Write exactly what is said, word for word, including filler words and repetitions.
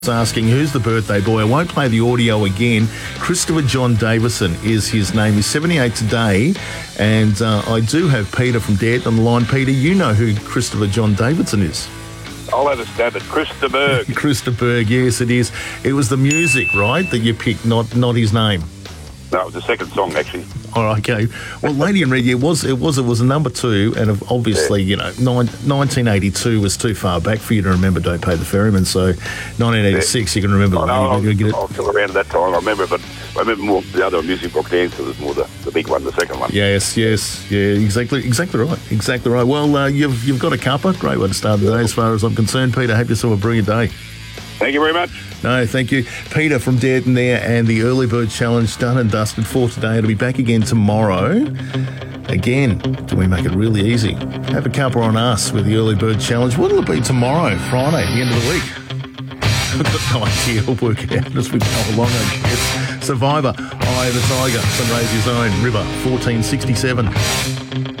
Asking who's the birthday boy. I won't play the audio again. Christopher John Davison is his name. He's seventy-eight today, and uh, I do have Peter from Dad on the line. Peter, you know who Christopher John Davison is? I'll have a stab at Christa Berg. Christa Berg, yes, it is. It was the music, right, that you picked, not not his name. No, it was the second song, actually. Oh, okay. Well, Lady in Red, yeah, it was it was it was a number two, and obviously, yeah. you know, nine, nineteen eighty-two was too far back for you to remember Don't Pay the Ferryman. So, nineteen eighty-six, yeah. you can remember. Oh, the no, Lady, I, was, get it. I was still around at that time. I remember, but I remember more the other Music Box Dancer was more the, the big one, the second one. Yes, yes, yeah, exactly, exactly right, exactly right. Well, uh, you've you've got a cuppa. Great way to start the day, as far as I'm concerned, Peter. Hope you have a brilliant day. Thank you very much. No, thank you. Peter from Dearden there, and the Early Bird Challenge done and dusted for today. It'll be back again tomorrow. Again, do we make it really easy? Have a cuppa on us with the Early Bird Challenge. What'll it be tomorrow, Friday, the end of the week? I've got no idea. We'll work it out as we go along, I guess. Survivor, Eye of the Tiger, Sunraysia Zone, River, fourteen sixty-seven.